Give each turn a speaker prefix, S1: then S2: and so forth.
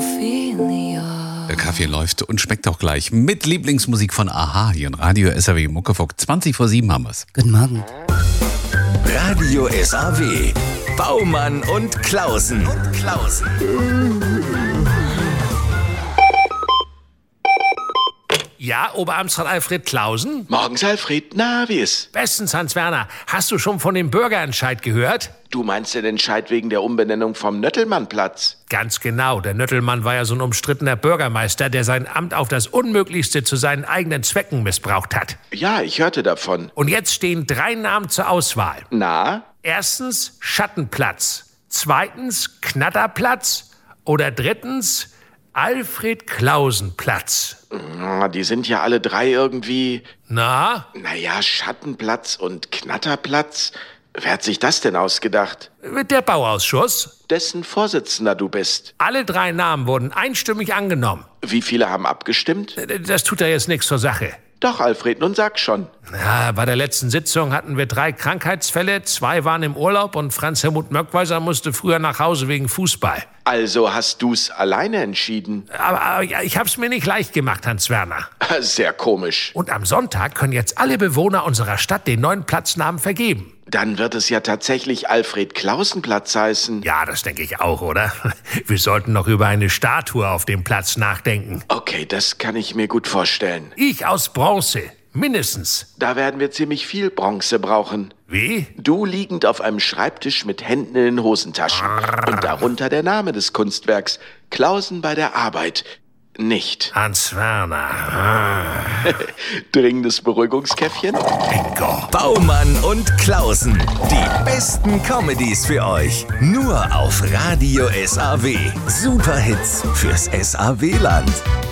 S1: Ophelia.
S2: Der Kaffee läuft und schmeckt auch gleich mit Lieblingsmusik von Aha hier in Radio SAW Muckefuck. 7:20 haben wir's.
S1: Guten Morgen.
S3: Radio SAW. Baumann und Klausen.
S4: Ja, Oberamtsrat Alfred Klausen?
S5: Morgens, Alfred. Na, wie ist?
S4: Bestens, Hans-Werner. Hast du schon von dem Bürgerentscheid gehört?
S5: Du meinst den Entscheid wegen der Umbenennung vom Nöttelmannplatz?
S4: Ganz genau. Der Nöttelmann war ja so ein umstrittener Bürgermeister, der sein Amt auf das Unmöglichste zu seinen eigenen Zwecken missbraucht hat.
S5: Ja, ich hörte davon.
S4: Und jetzt stehen 3 Namen zur Auswahl.
S5: Na?
S4: Erstens Schattenplatz. Zweitens Knatterplatz. Oder drittens Alfred Klausenplatz.
S5: Die sind ja alle 3 irgendwie...
S4: Na?
S5: Naja, Schattenplatz und Knatterplatz. Wer hat sich das denn ausgedacht?
S4: Der Bauausschuss.
S5: Dessen Vorsitzender du bist.
S4: Alle 3 Namen wurden einstimmig angenommen.
S5: Wie viele haben abgestimmt?
S4: Das tut ja jetzt nichts zur Sache.
S5: Doch, Alfred, nun sag schon.
S4: Ja, bei der letzten Sitzung hatten wir 3 Krankheitsfälle, 2 waren im Urlaub und Franz Helmut Möckweiser musste früher nach Hause wegen Fußball.
S5: Also hast du's alleine entschieden?
S4: Aber ich hab's mir nicht leicht gemacht, Hans-Werner.
S5: Sehr komisch.
S4: Und am Sonntag können jetzt alle Bewohner unserer Stadt den neuen Platznamen vergeben.
S5: Dann wird es ja tatsächlich Alfred-Klausen-Platz heißen.
S4: Ja, das denke ich auch, oder? Wir sollten noch über eine Statue auf dem Platz nachdenken.
S5: Okay, das kann ich mir gut vorstellen.
S4: Ich aus Bronze, mindestens.
S5: Da werden wir ziemlich viel Bronze brauchen.
S4: Wie?
S5: Du liegend auf einem Schreibtisch mit Händen in den Hosentaschen. Und darunter der Name des Kunstwerks. Klausen bei der Arbeit. Nicht.
S4: Hans-Werner.
S5: Dringendes Beruhigungskäffchen?
S4: Bingo.
S3: Baumann und Klausen. Die besten Comedies für euch. Nur auf Radio SAW. Superhits fürs SAW-Land.